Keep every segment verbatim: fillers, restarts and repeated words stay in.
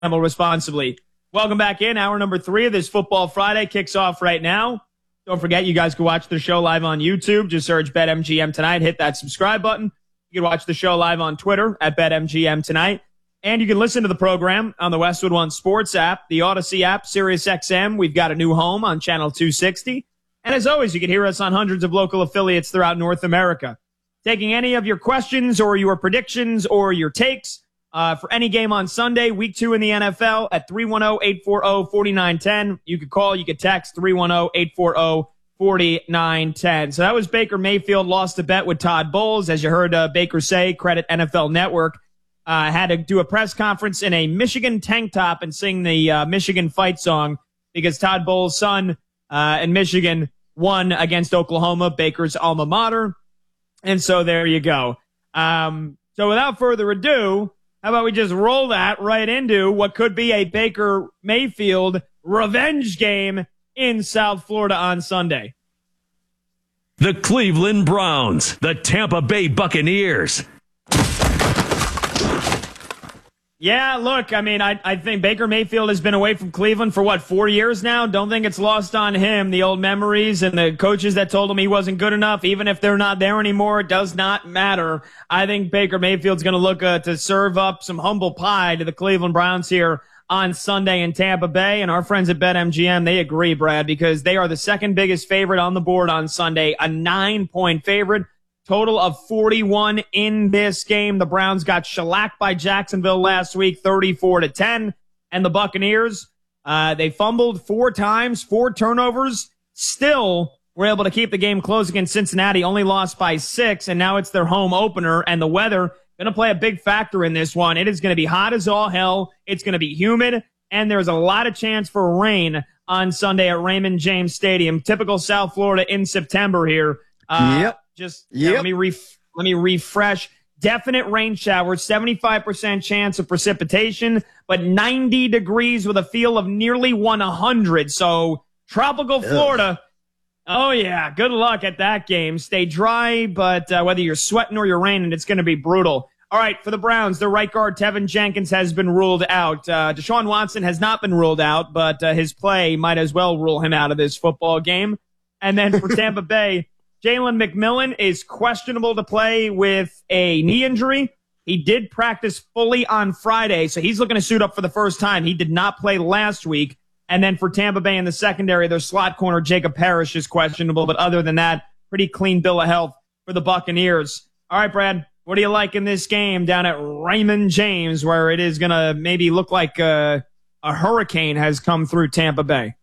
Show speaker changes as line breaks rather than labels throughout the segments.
Gamble responsibly. Welcome back in. Hour number three of this Football Friday kicks off right now. Don't forget, you guys can watch the show live on YouTube. Just search BetMGM Tonight. Hit that subscribe button. You can watch the show live on Twitter at BetMGM Tonight. And you can listen to the program on the Westwood One Sports app, the Odyssey app, SiriusXM. We've got a new home on Channel two sixty. And as always, you can hear us on hundreds of local affiliates throughout North America. Taking any of your questions or your predictions or your takes uh, for any game on Sunday, week two in the N F L at three one zero, eight four zero, four nine one zero. You could call, you could text three one zero, eight four zero, four nine one zero. So that was Baker Mayfield lost a bet with Todd Bowles. As you heard uh, Baker say, credit N F L Network. Uh, had to do a press conference in a Michigan tank top and sing the uh, Michigan fight song because Todd Bowles' son uh, in Michigan won against Oklahoma, Baker's alma mater. And so there you go. Um, so without further ado, how about we just roll that right into what could be a Baker Mayfield revenge game in South Florida on Sunday.
The Cleveland Browns, the Tampa Bay Buccaneers.
Yeah, look, I mean, I, I think Baker Mayfield has been away from Cleveland for, what, four years now? Don't think it's lost on him, the old memories and the coaches that told him he wasn't good enough. Even if they're not there anymore, it does not matter. I think Baker Mayfield's going to look uh, to serve up some humble pie to the Cleveland Browns here on Sunday in Tampa Bay. And our friends at BetMGM, they agree, Brad, because they are the second biggest favorite on the board on Sunday, a nine-point favorite. Total of forty-one in this game. The Browns got shellacked by Jacksonville last week, thirty-four to ten. And the Buccaneers, uh, they fumbled four times, four turnovers. Still were able to keep the game close against Cincinnati, only lost by six. And now it's their home opener. And the weather going to play a big factor in this one. It is going to be hot as all hell. It's going to be humid. And there's a lot of chance for rain on Sunday at Raymond James Stadium. Typical South Florida in September here. Uh,
yep.
Just
yep.
yeah, let me ref- let me refresh. Definite rain showers, seventy-five percent chance of precipitation, but ninety degrees with a feel of nearly one hundred. So tropical Florida. Ugh. Oh yeah, good luck at that game. Stay dry, but uh, whether you're sweating or you're raining, it's going to be brutal. All right, for the Browns, their right guard Tevin Jenkins has been ruled out. Uh, Deshaun Watson has not been ruled out, but uh, his play might as well rule him out of this football game. And then for Tampa Bay, Jalen McMillan is questionable to play with a knee injury. He did practice fully on Friday, so he's looking to suit up for the first time. He did not play last week. And then for Tampa Bay in the secondary, their slot corner, Jacob Parrish, is questionable. But other than that, pretty clean bill of health for the Buccaneers. All right, Brad, what do you like in this game down at Raymond James, where it is going to maybe look like a, a hurricane has come through Tampa Bay?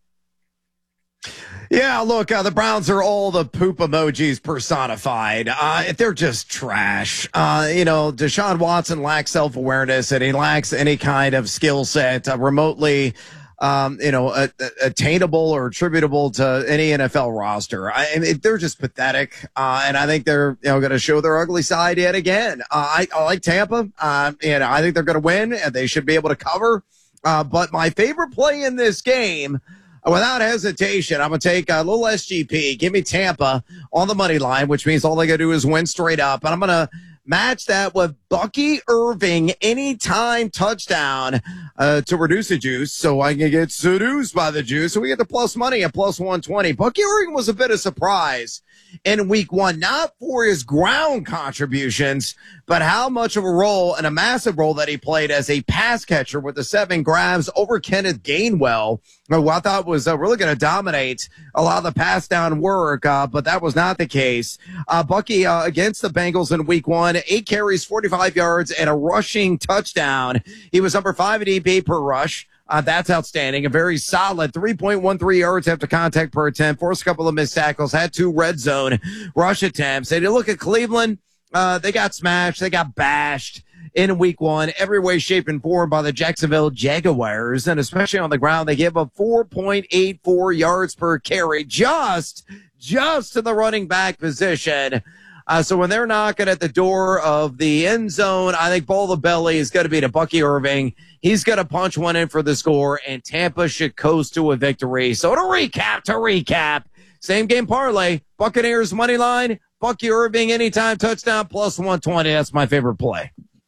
Yeah, look, uh, the Browns are all the poop emojis personified. Uh, they're just trash. Uh, you know, Deshaun Watson lacks self-awareness and he lacks any kind of skill set uh, remotely, um, you know, a, a, attainable or attributable to any N F L roster. I, I mean, they're just pathetic. Uh, and I think they're, you know, going to show their ugly side yet again. Uh, I, I like Tampa. Uh, and I think they're going to win and they should be able to cover. Uh, but my favorite play in this game, without hesitation, I'm going to take a little S G P. Give me Tampa on the money line, which means all they got to do is win straight up. And I'm going to match that with Bucky Irving anytime touchdown uh, to reduce the juice so I can get seduced by the juice. So we get the plus money at plus one twenty. Bucky Irving was a bit of surprise in week one, not for his ground contributions, but how much of a role and a massive role that he played as a pass catcher with the seven grabs over Kenneth Gainwell, who I thought was uh, really going to dominate a lot of the pass down work, uh, but that was not the case. Uh, Bucky uh, against the Bengals in week one, eight carries, forty-five yards, and a rushing touchdown. He was number five at E P per rush. Uh, that's outstanding. A very solid three point one three yards after contact per attempt, forced a couple of missed tackles, had two red zone rush attempts. And you look at Cleveland, uh, they got smashed, they got bashed in week one, every way, shape, and form by the Jacksonville Jaguars. And especially on the ground, they give up four point eight four yards per carry, just, just to the running back position. Uh, so when they're knocking at the door of the end zone, I think ball the belly is going to be to Bucky Irving. He's going to punch one in for the score, and Tampa should coast to a victory. So to recap, to recap, same game parlay, Buccaneers money line, Bucky Irving anytime touchdown plus one twenty. That's my favorite play.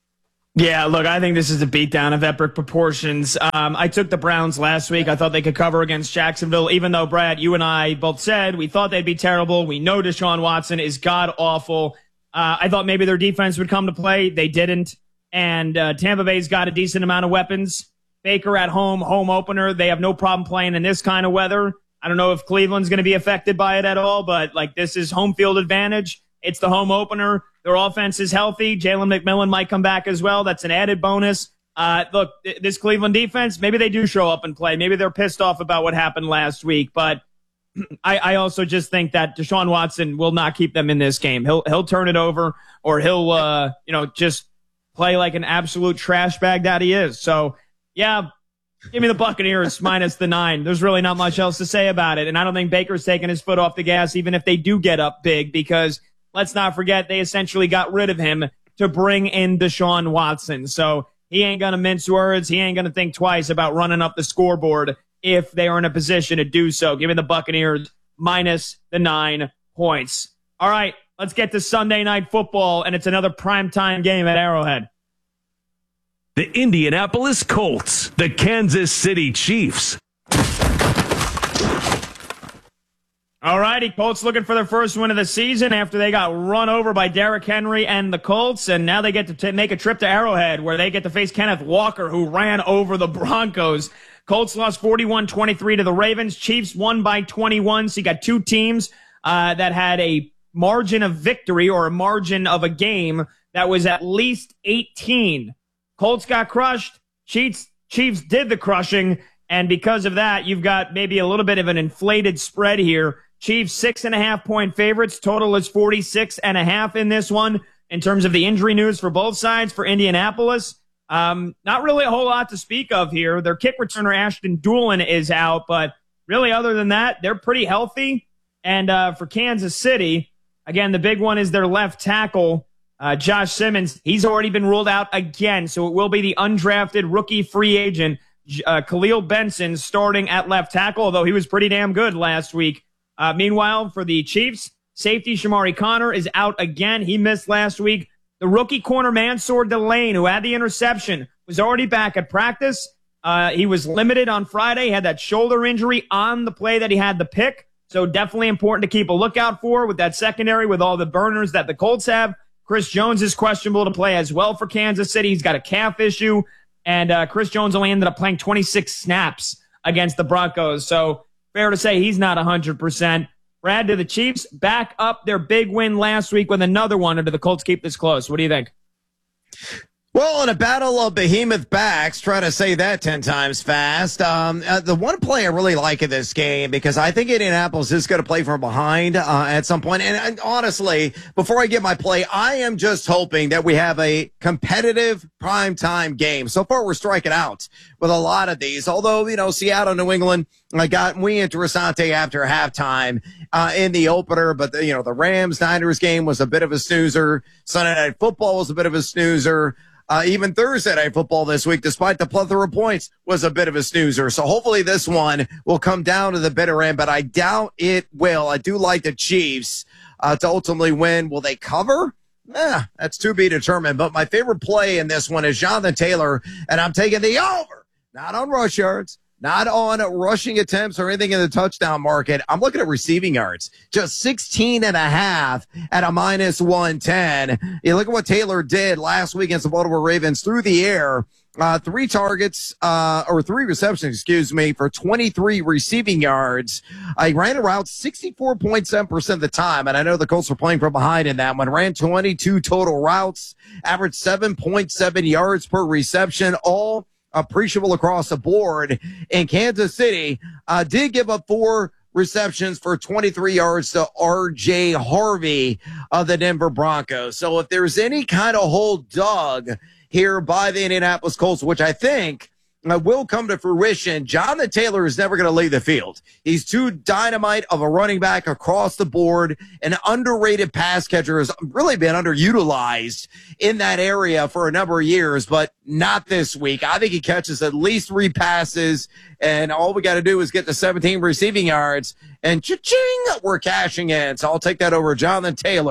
Yeah, look, I think this is a beatdown of epic proportions. Um, I took the Browns last week. I thought they could cover against Jacksonville, even though, Brad, you and I both said we thought they'd be terrible. We know Deshaun Watson is god-awful. Uh, I thought maybe their defense would come to play. They didn't. And uh, Tampa Bay's got a decent amount of weapons. Baker at home, home opener. They have no problem playing in this kind of weather. I don't know if Cleveland's going to be affected by it at all, but like this is home field advantage. It's the home opener. Their offense is healthy. Jalen McMillan might come back as well. That's an added bonus. Uh, look, th- this Cleveland defense, maybe they do show up and play. Maybe they're pissed off about what happened last week. But I, I also just think that Deshaun Watson will not keep them in this game. He'll he'll turn it over, or he'll uh, you know just play like an absolute trash bag that he is. So yeah, give me the Buccaneers minus the nine. There's really not much else to say about it. And I don't think Baker's taking his foot off the gas, even if they do get up big, because let's not forget, they essentially got rid of him to bring in Deshaun Watson. So he ain't going to mince words. He ain't going to think twice about running up the scoreboard if they are in a position to do so. Give me the Buccaneers minus the nine points. All right, let's get to Sunday Night Football, and it's another primetime game at Arrowhead.
The Indianapolis Colts, the Kansas City Chiefs.
All righty, Colts looking for their first win of the season after they got run over by Derrick Henry and the Colts, and now they get to t- make a trip to Arrowhead where they get to face Kenneth Walker, who ran over the Broncos. Colts lost forty-one twenty-three to the Ravens. Chiefs won by twenty-one, so you got two teams uh, that had a margin of victory or a margin of a game that was at least eighteen. Colts got crushed. Chiefs, Chiefs did the crushing, and because of that, you've got maybe a little bit of an inflated spread here. Chiefs six and a half point favorites. Total is forty-six and a half in this one. In terms of the injury news for both sides, for Indianapolis, um, not really a whole lot to speak of here. Their kick returner Ashton Doolin is out, but really other than that, they're pretty healthy. And uh, for Kansas City, again, the big one is their left tackle, uh, Josh Simmons. He's already been ruled out again, so it will be the undrafted rookie free agent uh, Khalil Benson starting at left tackle, although he was pretty damn good last week. Uh, meanwhile, for the Chiefs, safety Shamari Connor is out again. He missed last week. The rookie corner Mansour Delane, who had the interception, was already back at practice. Uh, he was limited on Friday, had that shoulder injury on the play that he had the pick. So definitely important to keep a lookout for with that secondary, with all the burners that the Colts have. Chris Jones is questionable to play as well for Kansas City. He's got a calf issue. And uh, Chris Jones only ended up playing twenty-six snaps against the Broncos. So fair to say he's not one hundred percent. Brad, to the Chiefs, back up their big win last week with another one, or do the Colts keep this close? What do you think?
Well, in a battle of behemoth backs, try to say that ten times fast. Um, uh, the one play I really like in this game, because I think Indianapolis is going to play from behind uh, at some point. And, and honestly, before I get my play, I am just hoping that we have a competitive primetime game. So far, we're striking out with a lot of these. Although, you know, Seattle, New England, I got muy interessante after halftime uh, in the opener. But, the, you know, the Rams-Niners game was a bit of a snoozer. Sunday Night Football was a bit of a snoozer. Uh, even Thursday Night Football this week, despite the plethora of points, was a bit of a snoozer. So hopefully this one will come down to the bitter end, but I doubt it will. I do like the Chiefs uh, to ultimately win. Will they cover? Eh, that's to be determined. But my favorite play in this one is Jonathan Taylor, and I'm taking the over. Not on rush yards, not on rushing attempts or anything in the touchdown market. I'm looking at receiving yards. Just sixteen and a half at a minus one ten. You look at what Taylor did last week against the Baltimore Ravens through the air. Uh, three targets, uh, or three receptions, excuse me, for twenty-three receiving yards. I uh, ran a route sixty-four point seven percent of the time, and I know the Colts were playing from behind in that one. Ran twenty-two total routes, averaged seven point seven yards per reception, all appreciable across the board. And Kansas City uh, did give up four receptions for twenty-three yards to R J Harvey of the Denver Broncos. So if there's any kind of hold dog here by the Indianapolis Colts, which I think uh, will come to fruition, Jonathan Taylor is never going to leave the field. He's too dynamite of a running back across the board. An underrated pass catcher has really been underutilized in that area for a number of years, but not this week. I think he catches at least three passes, and all we got to do is get to seventeen receiving yards, and cha-ching, we're cashing in. So I'll take that over Jonathan Taylor,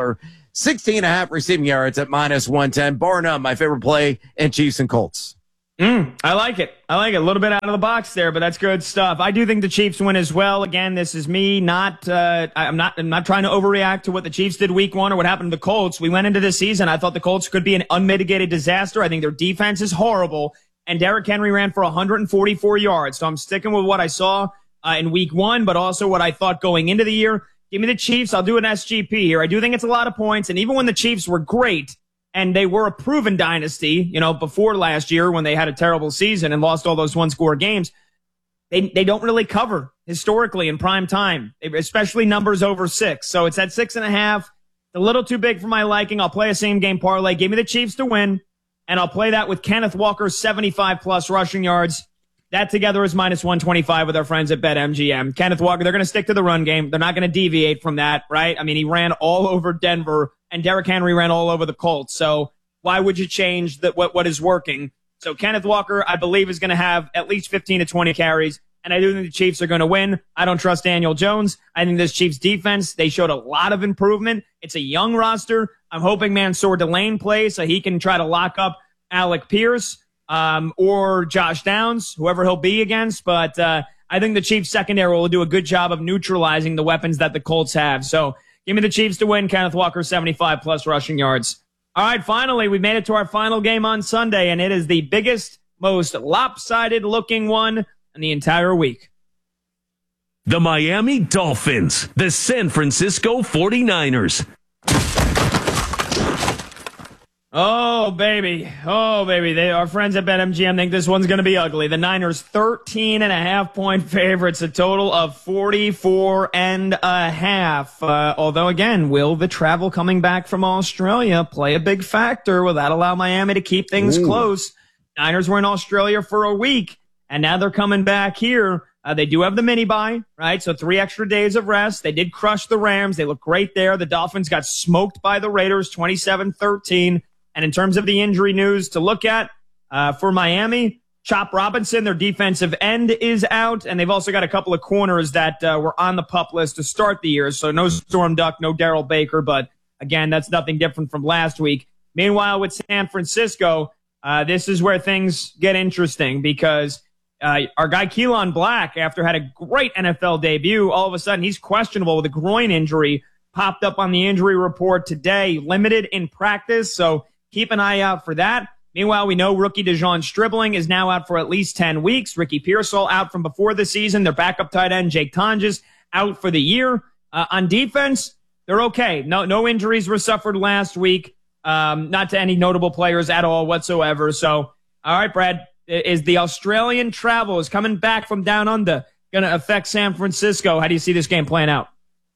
sixteen and a half receiving yards at minus one ten. Bar none, my favorite play in Chiefs and Colts.
Mm, I like it. I like it. A little bit out of the box there, but that's good stuff. I do think the Chiefs win as well. Again, this is me not, uh, I'm not, I'm not trying to overreact to what the Chiefs did week one or what happened to the Colts. We went into this season. I thought the Colts could be an unmitigated disaster. I think their defense is horrible, and Derrick Henry ran for one hundred forty-four yards. So I'm sticking with what I saw uh, in week one, but also what I thought going into the year. Give me the Chiefs. I'll do an S G P here. I do think it's a lot of points, and even when the Chiefs were great, and they were a proven dynasty, you know, before last year when they had a terrible season and lost all those one-score games, they they don't really cover historically in prime time, especially numbers over six. So it's at six and a half. It's a little too big for my liking. I'll play a same-game parlay. Give me the Chiefs to win, and I'll play that with Kenneth Walker's seventy-five-plus rushing yards. That together is minus one twenty-five with our friends at BetMGM. Kenneth Walker, they're going to stick to the run game. They're not going to deviate from that, right? I mean, he ran all over Denver, and Derrick Henry ran all over the Colts. So why would you change the, what, what is working? So Kenneth Walker, I believe, is going to have at least fifteen to twenty carries, and I do think the Chiefs are going to win. I don't trust Daniel Jones. I think this Chiefs defense, they showed a lot of improvement. It's a young roster. I'm hoping Mansour Delane plays so he can try to lock up Alec Pierce um, or Josh Downs, whoever he'll be against. But uh, I think the Chiefs secondary will do a good job of neutralizing the weapons that the Colts have. So give me the Chiefs to win. Kenneth Walker, seventy-five plus rushing yards. All right, finally, we made it to our final game on Sunday, and it is the biggest, most lopsided-looking one in the entire week.
The Miami Dolphins, the San Francisco forty-niners.
Oh, baby. Oh, baby. They, our friends at BetMGM think this one's going to be ugly. The Niners, thirteen and a half point favorites, a total of forty-four and a half. Uh, although, again, will the travel coming back from Australia play a big factor? Will that allow Miami to keep things Ooh. close? Niners were in Australia for a week, and now they're coming back here. Uh, they do have the mini bye, right? So three extra days of rest. They did crush the Rams. They look great there. The Dolphins got smoked by the Raiders, twenty-seven thirteen. And in terms of the injury news to look at uh, for Miami, Chop Robinson, their defensive end, is out. And they've also got a couple of corners that uh, were on the PUP list to start the year. So no Storm Duck, no Darrell Baker. But again, that's nothing different from last week. Meanwhile, with San Francisco, uh, this is where things get interesting because uh, our guy Keelan Black, after had a great N F L debut, all of a sudden he's questionable with a groin injury, popped up on the injury report today, limited in practice. So keep an eye out for that. Meanwhile, we know rookie Dejon Stribling is now out for at least ten weeks. Ricky Pearsall out from before the season. Their backup tight end, Jake Tonjes, out for the year. Uh, on defense, they're okay. No, no injuries were suffered last week. Um, not to any notable players at all whatsoever. So, all right, Brad, is the Australian travel is coming back from down under going to affect San Francisco? How do you see this game playing out?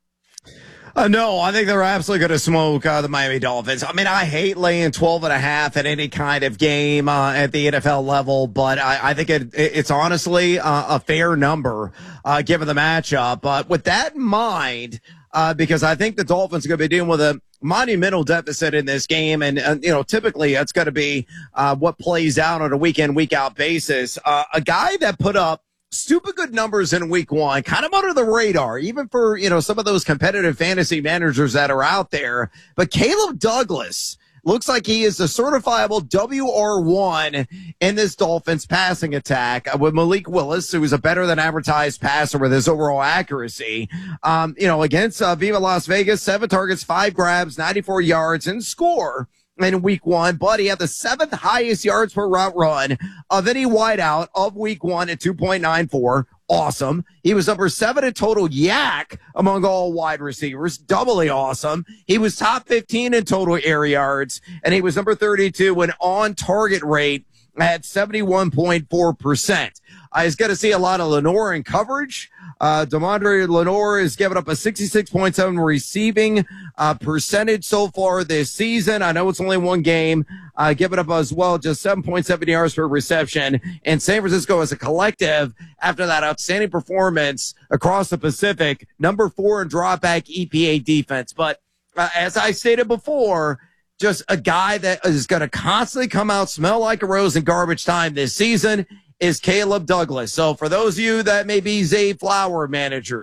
Uh, no, I think they're absolutely going to smoke uh, the Miami Dolphins. I mean, I hate laying twelve and a half at any kind of game uh, at the N F L level, but I, I think it, it's honestly uh, a fair number uh, given the matchup. But with that in mind, uh, because I think the Dolphins are going to be dealing with a monumental deficit in this game, and, and you know, typically that's going to be uh, what plays out on a week-in, week-out basis. Uh, a guy that put up stupid good numbers in week one, kind of under the radar, even for, you know, some of those competitive fantasy managers that are out there. But Caleb Douglas looks like he is a certifiable W R one in this Dolphins passing attack uh, with Malik Willis, who is a better than advertised passer with his overall accuracy. Um, you know, against uh, Viva Las Vegas, seven targets, five grabs, ninety-four yards, and score in week one, but he had the seventh highest yards per route run of any wideout of week one at two point nine four. Awesome. He was number seven in total yak among all wide receivers. Doubly awesome. He was top fifteen in total air yards, and he was number thirty-two in on target rate at seventy-one point four percent. I was going to see a lot of Lenore in coverage. Uh, Demondre Lenore has given up a sixty-six point seven receiving uh, percentage so far this season. I know it's only one game. Uh, given up as well just seven point seven yards per reception. And San Francisco as a collective, after that outstanding performance across the Pacific, number four in dropback E P A defense. But uh, as I stated before, just a guy that is going to constantly come out, smell like a rose in garbage time this season is Caleb Douglas. So for those of you that may be Zay Flower managers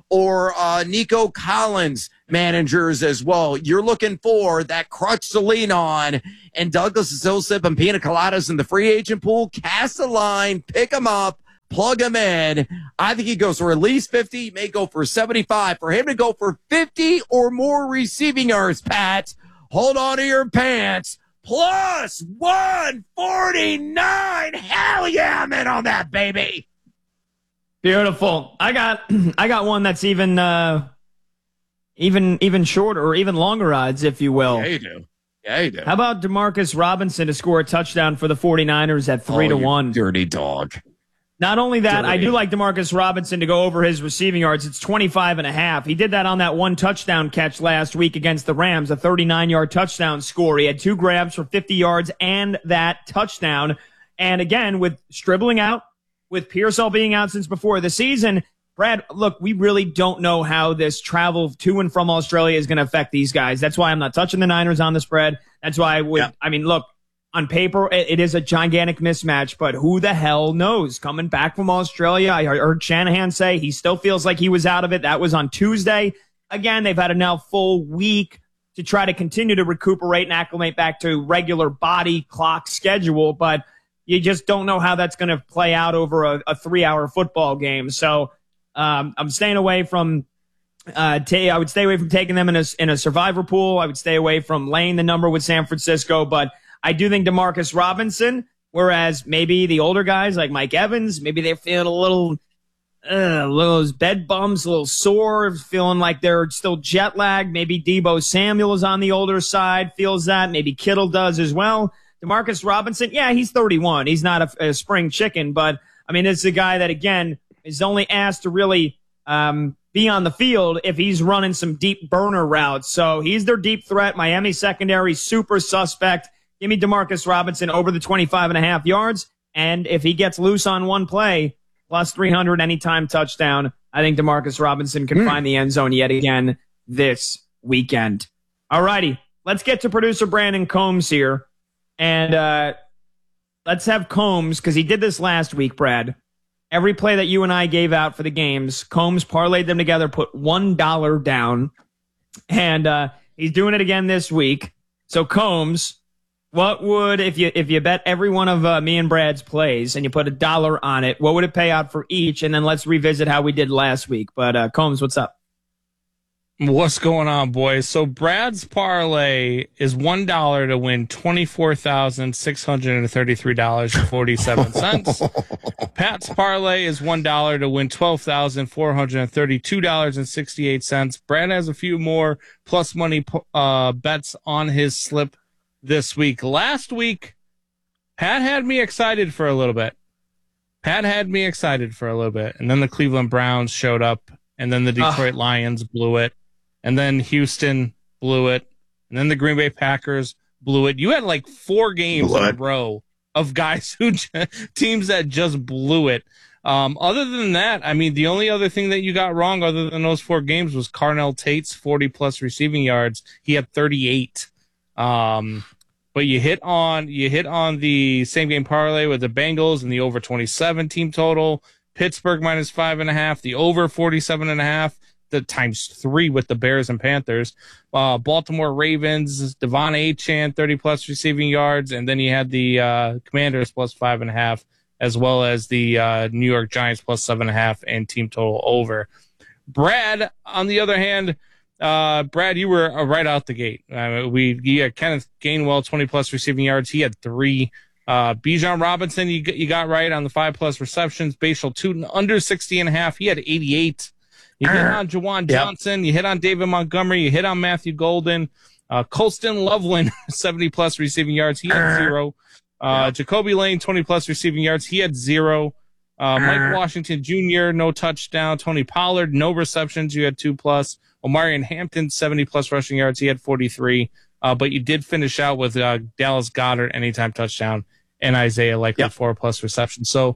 or uh, Nico Collins managers as well. You're looking for that crutch to lean on, and Douglas is still sipping pina coladas in the free agent pool. Cast a line, pick him up, plug him in. I think he goes for at least fifty. He may go for seventy-five. For him to go for fifty or more receiving yards, Pat, hold on to your pants. Plus one forty-nine. Hell yeah, I'm in on that, baby.
Beautiful. I got I got one that's even uh, even even shorter or even longer odds, if you will.
Yeah, you do. Yeah, you do.
How about Demarcus Robinson to score a touchdown for the 49ers at three
oh,
to one?
Dirty dog.
Not only that,
Dirty.
I do like Demarcus Robinson to go over his receiving yards. It's twenty-five and a half. He did that on that one touchdown catch last week against the Rams, a thirty-nine yard touchdown score. He had two grabs for fifty yards and that touchdown. And again, with Stribling out, with Pearsall being out since before the season, Brad, look, we really don't know how this travel to and from Australia is going to affect these guys. That's why I'm not touching the Niners on the spread. That's why I would, yeah. I mean, look, on paper, it is a gigantic mismatch, but who the hell knows? Coming back from Australia, I heard Shanahan say he still feels like he was out of it. That was on Tuesday. Again, they've had a now full week to try to continue to recuperate and acclimate back to regular body clock schedule, but you just don't know how that's going to play out over a, a three-hour football game. So um, I'm staying away from uh, t- I would stay away from taking them in a, in a survivor pool. I would stay away from laying the number with San Francisco, but I do think Demarcus Robinson, whereas maybe the older guys like Mike Evans, maybe they're feeling a little, uh, little bed bumps, a little sore, feeling like they're still jet lagged. Maybe Deebo Samuel is on the older side, feels that. Maybe Kittle does as well. Demarcus Robinson, yeah, he's thirty-one. He's not a, a spring chicken, but I mean, it's a guy that, again, is only asked to really um, be on the field if he's running some deep burner routes. So he's their deep threat. Miami secondary, super suspect. Give me Demarcus Robinson over the twenty-five and a half yards. And if he gets loose on one play, plus three hundred anytime touchdown, I think Demarcus Robinson can mm. find the end zone yet again this weekend. All righty. Let's get to producer Brandon Combs here. And uh, let's have Combs, because he did this last week, Brad. Every play that you and I gave out for the games, Combs parlayed them together, put one dollar down. And uh, he's doing it again this week. So Combs, what would, if you if you bet every one of uh, me and Brad's plays and you put a dollar on it, what would it pay out for each? And then let's revisit how we did last week. But uh, Combs, what's up?
What's going on, boys? So Brad's parlay is one dollar to win twenty-four thousand six hundred thirty-three dollars and forty-seven cents. Pat's parlay is one dollar to win twelve thousand four hundred thirty-two dollars and sixty-eight cents. Brad has a few more plus money uh, bets on his slip this week. Last week, Pat had me excited for a little bit. Pat had me excited for a little bit. And then the Cleveland Browns showed up, and then the Detroit uh. Lions blew it. And then Houston blew it. And then the Green Bay Packers blew it. You had like four games in a row of guys who, teams that just blew it. Um, other than that, I mean, the only other thing that you got wrong other than those four games was Carnell Tate's forty plus receiving yards. He had thirty-eight. Um, but you hit on, you hit on the same game parlay with the Bengals and the over twenty-seven team total. Pittsburgh minus five and a half, the over forty-seven and a half. The times three with the Bears and Panthers. Uh, Baltimore Ravens, Devon Achane, thirty plus receiving yards. And then you had the uh, Commanders plus five and a half, as well as the uh, New York Giants plus seven and a half and team total over. Brad, on the other hand, uh, Brad, you were uh, right out the gate. Uh, we, you had Kenneth Gainwell, twenty plus receiving yards. He had three. Uh, Bijan Robinson, you, you got right on the five plus receptions. Bashal Tutin under sixty and a half. He had eighty-eight. You hit on Jawan Johnson. Yep. You hit on David Montgomery. You hit on Matthew Golden. Uh, Colston Loveland, seventy plus receiving yards. He had zero. Uh, yep. Jacoby Lane, twenty plus receiving yards. He had zero. Uh, Mike Washington Junior, no touchdown. Tony Pollard, no receptions. You had two plus. Omarion Hampton, seventy plus rushing yards. He had forty-three. Uh, but you did finish out with uh, Dallas Goedert, anytime touchdown, and Isaiah Likely, yep. four plus receptions. So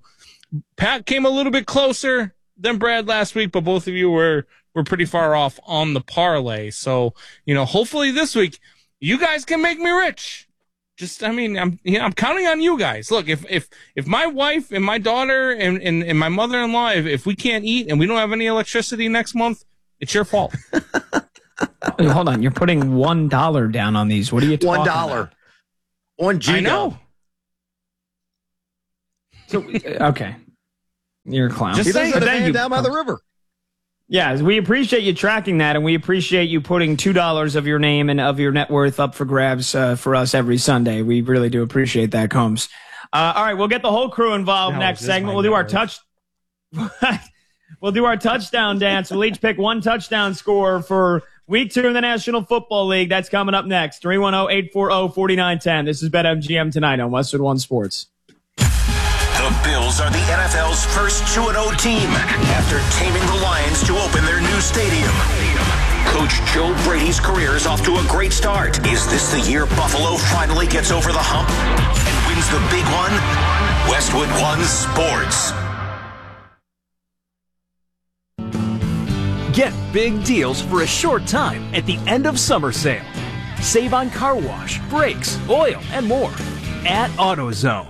Pat came a little bit closer than Brad last week, but both of you were were pretty far off on the parlay. So, you know, hopefully this week you guys can make me rich. Just, I mean, I'm, you know, I'm counting on you guys. Look, if if if my wife and my daughter and, and, and my mother-in-law, if, if we can't eat and we don't have any electricity next month, it's your fault.
Wait, hold on, you're putting one dollar down on these. What are you talking
One dollar.
about?
One G.
I know.
So, okay, you're a clown.
Just
He lives
saying,
in a
thank
van
you.
down by the river.
Yeah, we appreciate you tracking that, and we appreciate you putting two dollars of your name and of your net worth up for grabs uh, for us every Sunday. We really do appreciate that, Combs. Uh, all right, we'll get the whole crew involved
No,
next
this is
segment.
my
We'll do
net
our
worth.
touch. We'll do our touchdown dance. We'll each pick one touchdown score for week two in the National Football League. That's coming up next. three one zero, eight four zero, four nine one zero. This is BetMGM tonight on Westwood One Sports.
The Bills are the N F L's first two and oh team after taming the Lions to open their new stadium. Coach Joe Brady's career is off to a great start. Is this the year Buffalo finally gets over the hump and wins the big one? Westwood One Sports.
Get big deals for a short time at the end of summer sale. Save on car wash, brakes, oil, and more at AutoZone.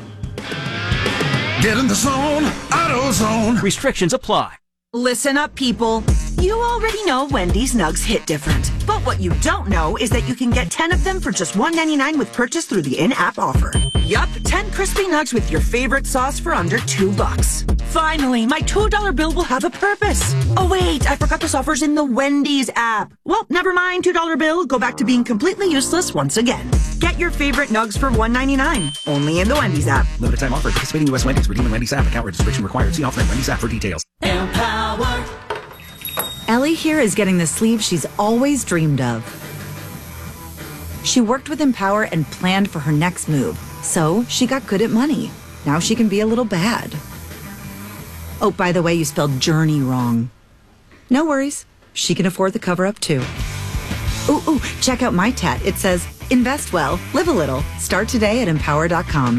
Get in the zone, AutoZone.
Restrictions apply.
Listen up, people. You already know Wendy's nugs hit different. But what you don't know is that you can get ten of them for just one ninety-nine with purchase through the in-app offer. Yup, ten crispy nugs with your favorite sauce for under two bucks. Finally, my two dollar bill will have a purpose. Oh wait, I forgot this offer's in the Wendy's app. Well, never mind, two dollar bill. Go back to being completely useless once again. Get your favorite nugs for one ninety-nine. Only in the Wendy's app.
Limited time offer. Participating U S Wendy's. Redeem in Wendy's app. Account registration required. See offer in Wendy's app for details.
Empower.
Ellie here is getting the sleeve she's always dreamed of. She worked with Empower and planned for her next move, so she got good at money. Now she can be a little bad. Oh, by the way, you spelled journey wrong. No worries. She can afford the cover-up, too. Ooh, ooh, check out my tat. It says, invest well, live a little. Start today at empower dot com.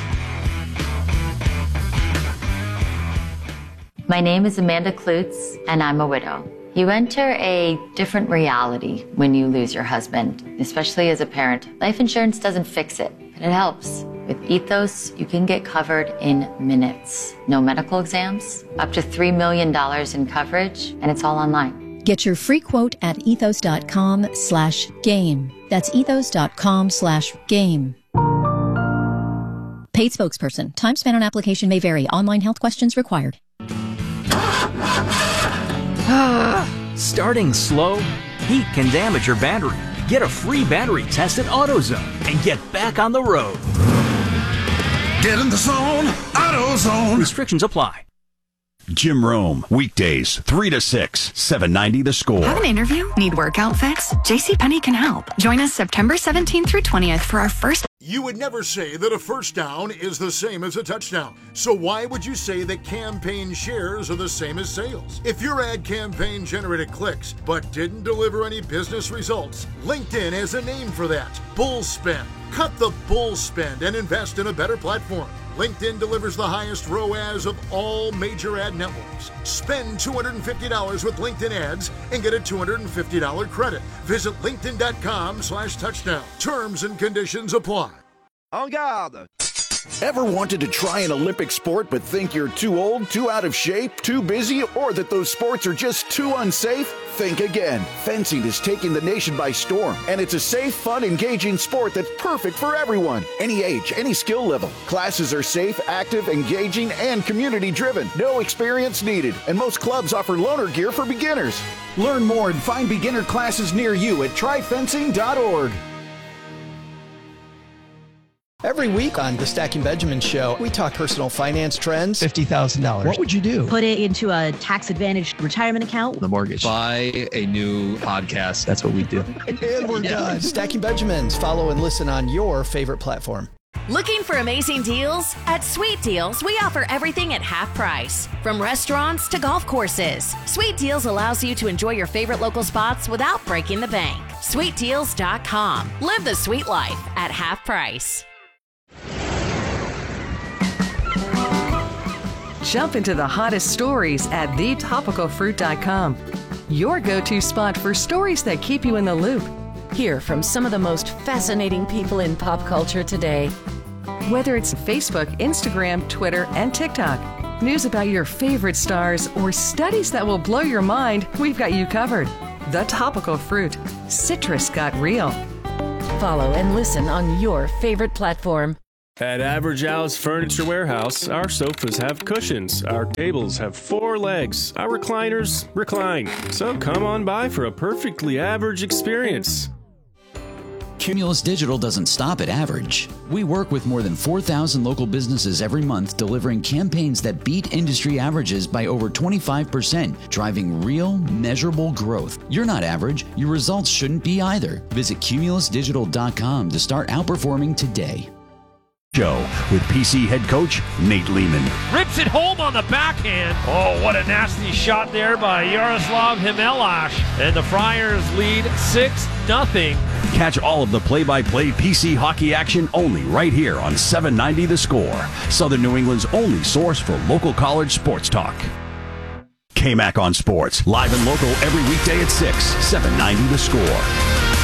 My name is Amanda Klutz, and I'm a widow. You enter a different reality when you lose your husband, especially as a parent. Life insurance doesn't fix it, but it helps. With Ethos, you can get covered in minutes. No medical exams, up to three million dollars in coverage, and it's all online.
Get your free quote at ethos dot com slash game. That's ethos dot com slash game. Paid spokesperson. Time spent on application may vary. Online health questions required.
Starting slow? Heat can damage your battery. Get a free battery test at AutoZone and get back on the road.
Get in the zone, AutoZone.
Restrictions apply.
Jim Rome, weekdays, three to six, seven ninety The Score.
Have an interview? Need work outfits? JCPenney can help. Join us September seventeenth through twentieth for our first...
You would never say that a first down is the same as a touchdown. So why would you say that campaign shares are the same as sales? If your ad campaign generated clicks but didn't deliver any business results, LinkedIn has a name for that. Bull spend. Cut the bull spend and invest in a better platform. LinkedIn delivers the highest R O A S of all major ad networks. Spend two hundred fifty dollars with LinkedIn ads and get a two hundred fifty dollars credit. Visit linkedin.com slash touchdown. Terms and conditions apply.
En garde.
Ever wanted to try an Olympic sport but think you're too old, too out of shape, too busy, or that those sports are just too unsafe? Think again. Fencing is taking the nation by storm, and it's a safe, fun, engaging sport that's perfect for everyone. Any age, any skill level. Classes are safe, active, engaging, and community-driven. No experience needed, and most clubs offer loaner gear for beginners. Learn more and find beginner classes near you at try fencing dot org.
Every week on the Stacking Benjamin Show, we talk personal finance trends.
fifty thousand dollars.
What would you do?
Put it into a tax-advantaged retirement account.
The mortgage. Buy a new podcast. That's what we do.
And we're yeah. done. Stacking Benjamins. Follow and listen on your favorite platform.
Looking for amazing deals? At Sweet Deals, we offer everything at half price. From restaurants to golf courses, Sweet Deals allows you to enjoy your favorite local spots without breaking the bank. sweet deals dot com. Live the sweet life at half price.
Jump into the hottest stories at the topical fruit dot com. Your go-to spot for stories that keep you in the loop. Hear from some of the most fascinating people in pop culture today. Whether it's Facebook, Instagram, Twitter, and TikTok, news about your favorite stars, or studies that will blow your mind, we've got you covered. The Topical Fruit. Citrus got real. Follow and listen on your favorite platform.
At Average Al's Furniture Warehouse, our sofas have cushions, our tables have four legs, our recliners recline. So come on by for a perfectly average experience.
Cumulus Digital doesn't stop at average. We work with more than four thousand local businesses every month, delivering campaigns that beat industry averages by over twenty-five percent, driving real, measurable growth. You're not average. Your results shouldn't be either. Visit cumulus digital dot com to start outperforming today.
Show with P C head coach Nate Lehman.
Rips it home on the backhand. Oh, what a nasty shot there by Yaroslav Himelash. And the Friars lead six nothing.
Catch all of the play-by-play P C hockey action only right here on seven ninety The Score, Southern New England's only source for local college sports talk. K-Mac on Sports, live and local every weekday at six, seven ninety The Score.